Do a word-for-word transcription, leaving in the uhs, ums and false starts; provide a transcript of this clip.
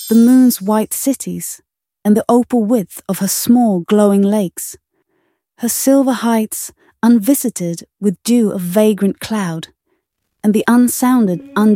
the moon's white cities, and the opal width of her small glowing lakes, her silver heights unvisited with dew of vagrant cloud, and the unsounded